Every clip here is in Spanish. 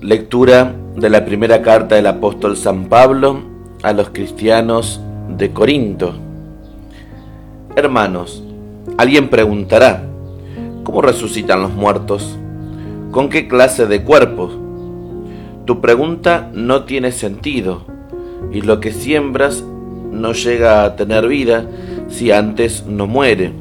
Lectura de la primera carta del apóstol San Pablo a los cristianos de Corinto. Hermanos, alguien preguntará, ¿cómo resucitan los muertos? ¿Con qué clase de cuerpos? Tu pregunta no tiene sentido, y lo que siembras no llega a tener vida si antes no muere.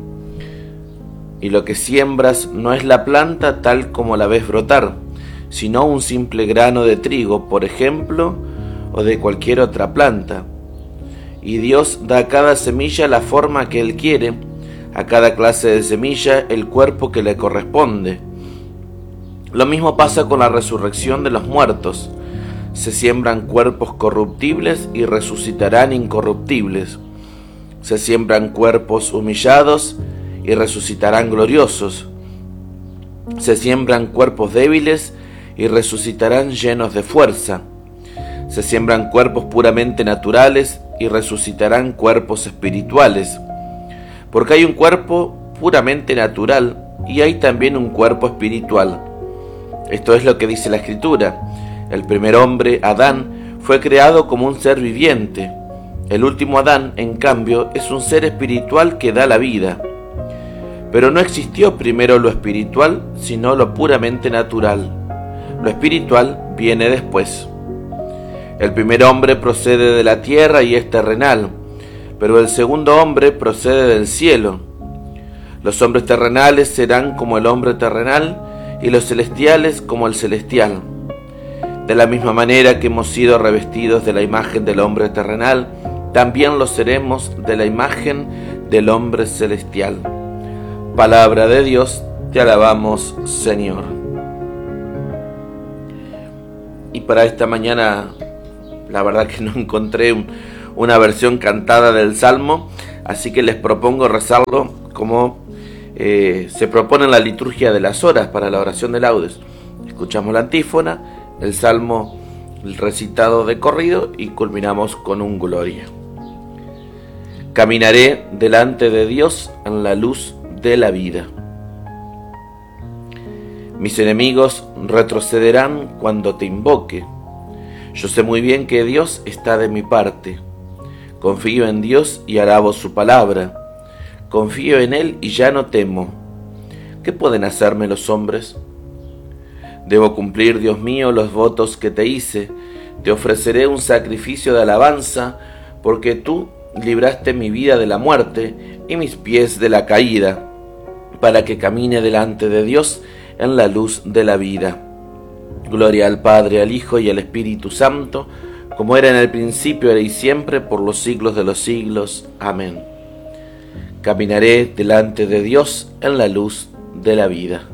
Y lo que siembras no es la planta tal como la ves brotar, sino un simple grano de trigo, por ejemplo, o de cualquier otra planta. Y Dios da a cada semilla la forma que Él quiere, a cada clase de semilla el cuerpo que le corresponde. Lo mismo pasa con la resurrección de los muertos. Se siembran cuerpos corruptibles y resucitarán incorruptibles. Se siembran cuerpos humillados y resucitarán gloriosos. Se siembran cuerpos débiles y resucitarán llenos de fuerza. Se siembran cuerpos puramente naturales y resucitarán cuerpos espirituales. Porque hay un cuerpo puramente natural y hay también un cuerpo espiritual. Esto es lo que dice la Escritura. El primer hombre, Adán, fue creado como un ser viviente. El último Adán, en cambio, es un ser espiritual que da la vida. Pero no existió primero lo espiritual, sino lo puramente natural. Lo espiritual viene después. El primer hombre procede de la tierra y es terrenal, pero el segundo hombre procede del cielo. Los hombres terrenales serán como el hombre terrenal y los celestiales como el celestial. De la misma manera que hemos sido revestidos de la imagen del hombre terrenal, también lo seremos de la imagen del hombre celestial. Palabra de Dios, te alabamos, Señor. Y para esta mañana, la verdad que no encontré una versión cantada del Salmo, así que les propongo rezarlo como se propone en la liturgia de las horas para la oración de laudes. Escuchamos la antífona, el Salmo recitado de corrido y culminamos con un Gloria. Caminaré delante de Dios en la luz de la vida. Mis enemigos retrocederán cuando te invoque. Yo sé muy bien que Dios está de mi parte. Confío en Dios y alabo su palabra. Confío en Él y ya no temo. ¿Qué pueden hacerme los hombres? Debo cumplir, Dios mío, los votos que te hice. Te ofreceré un sacrificio de alabanza, porque tú libraste mi vida de la muerte y mis pies de la caída, para que camine delante de Dios en la luz de la vida. Gloria al Padre, al Hijo y al Espíritu Santo, como era en el principio, ahora y siempre, por los siglos de los siglos. Amén. Caminaré delante de Dios en la luz de la vida.